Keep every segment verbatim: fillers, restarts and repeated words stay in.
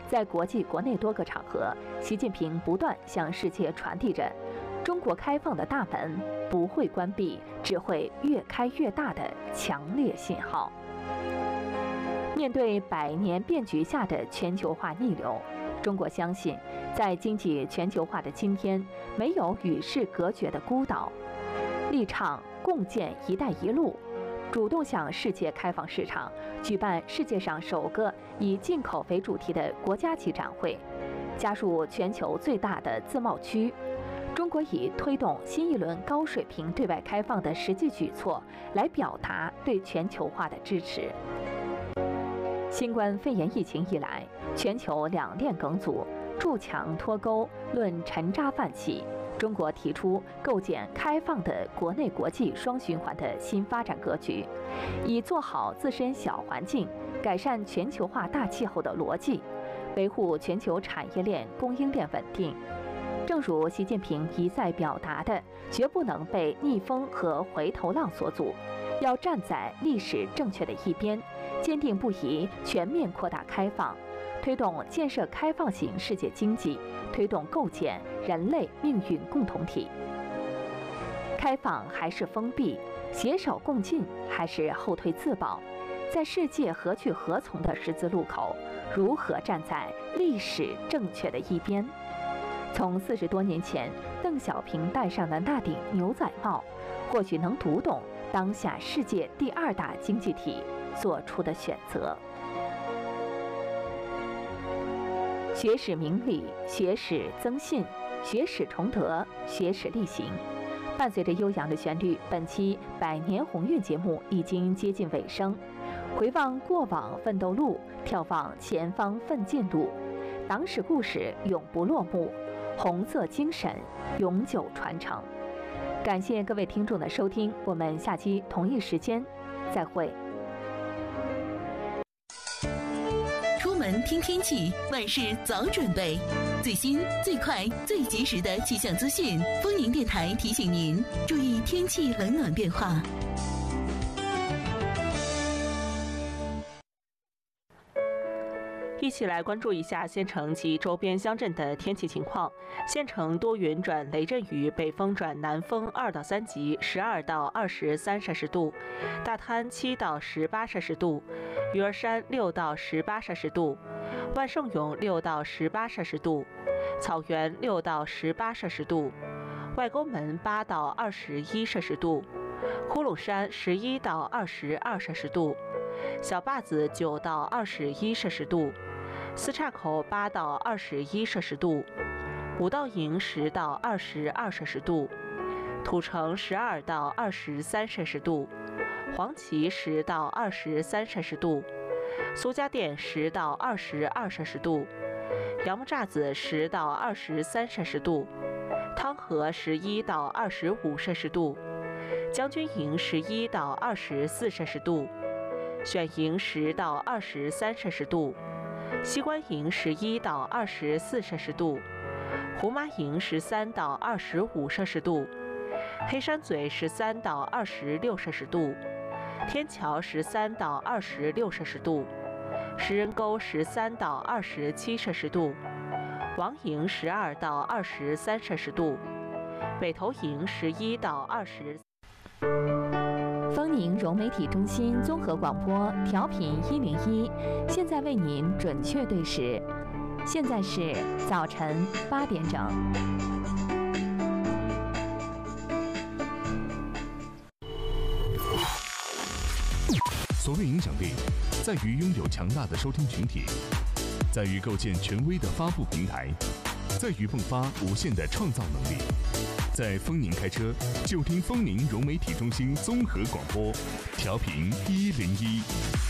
在国际、国内多个场合，习近平不断向世界传递着中国开放的大门不会关闭，只会越开越大的强烈信号。面对百年变局下的全球化逆流，中国相信，在经济全球化的今天，没有与世隔绝的孤岛，力倡共建“一带一路”，主动向世界开放市场，举办世界上首个以进口为主题的国家级展会，加入全球最大的自贸区。中国以推动新一轮高水平对外开放的实际举措，来表达对全球化的支持。新冠肺炎疫情以来，全球两链梗阻，筑墙脱钩，论沉渣泛起。中国提出构建开放的国内国际双循环的新发展格局，以做好自身小环境、改善全球化大气候的逻辑，维护全球产业链供应链稳定。正如习近平一再表达的，绝不能被逆风和回头浪所阻，要站在历史正确的一边，坚定不移全面扩大开放，推动建设开放型世界经济，推动构建人类命运共同体。开放还是封闭，携手共进还是后退自保，在世界何去何从的十字路口，如何站在历史正确的一边？从四十多年前邓小平戴上的那顶牛仔帽，或许能读懂当下世界第二大经济体做出的选择。学史明理，学史增信，学史崇德，学史力行。伴随着悠扬的旋律，本期百年鸿运节目已经接近尾声。回望过往奋斗路，眺望前方奋进路，党史故事永不落幕，红色精神永久传承。感谢各位听众的收听，我们下期同一时间再会。 出门听天气，万事早准备。最新、最快、最及时的气象资讯，丰宁电台提醒您注意天气冷暖变化。 一起来关注一下县城及周边乡镇的天气情况。县城多云转雷阵雨，北风转南风二到三级，十二到二十三摄氏度；大滩七到十八摄氏度，鱼儿山六到十八摄氏度，万盛涌六到十八摄氏度，草原六到十八摄氏度，外沟门八到二十一摄氏度，呼噜山十一到二十二摄氏度，小坝子九到二十一摄氏度，四岔口八到二十一摄氏度，五道营十到二十二摄氏度，土城十二到二十三摄氏度，黄岐十到二十三摄氏度，苏家店十到二十二摄氏度，杨木栅子十到二十三摄氏度，汤河十一到二十五摄氏度，将军营十一到二十四摄氏度，选营十到二十三摄氏度，西关营十一到二十四摄氏度，胡麻营十三到二十五摄氏度，黑山嘴十三到二十六摄氏度，天桥十三到二十六摄氏度，石人沟十三到二十七摄氏度，王营十二到二十三摄氏度，北头营十一到二十。 丰宁融媒体中心综合广播调频一零一，现在为您准确对时，现在是早晨八点整。 所谓影响力，在于拥有强大的收听群体，在于构建权威的发布平台，在于迸发无限的创造能力。在丰宁开车，就听丰宁融媒体中心综合广播，调频一零一。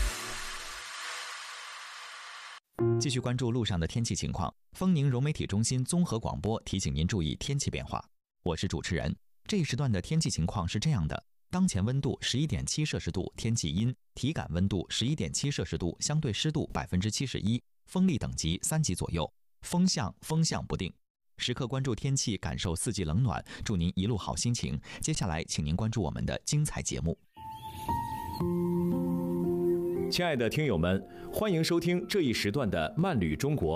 继续关注路上的天气情况。丰宁融媒体中心综合广播提醒您注意天气变化。我是主持人。这一时段的天气情况是这样的：当前温度十一点七摄氏度，天气阴；体感温度十一点七摄氏度，相对湿度百分之七十一，风力等级三级左右，风向风向不定。时刻关注天气，感受四季冷暖，祝您一路好心情。接下来，请您关注我们的精彩节目。 亲爱的听友们，欢迎收听这一时段的《慢旅中国》。